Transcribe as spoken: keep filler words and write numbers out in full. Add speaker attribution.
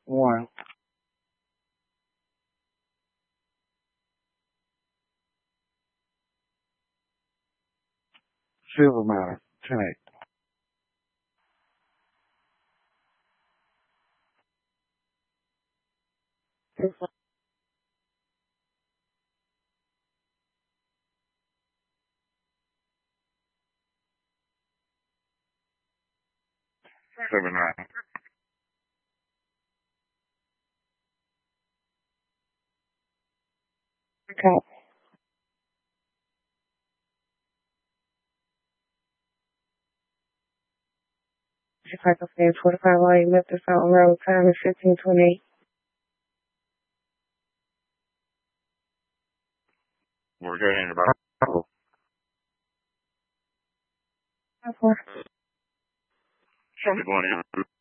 Speaker 1: One. Silver matter. Ten eight. Seven nine.
Speaker 2: Okay. Chicago State forty-five Light, Memphis Fountain Road, time is fifteen twenty-eight.
Speaker 1: We're getting about.
Speaker 2: Four.
Speaker 1: Show me one.